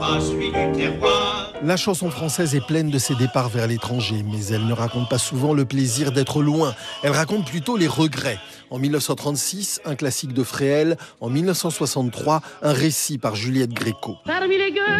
Je suis du terroir. La chanson française est pleine de ses départs vers l'étranger, mais elle ne raconte pas souvent le plaisir d'être loin. Elle raconte plutôt les regrets. En 1936, un classique de Fréhel. En 1963, un récit par Juliette Gréco. Parmi les gueules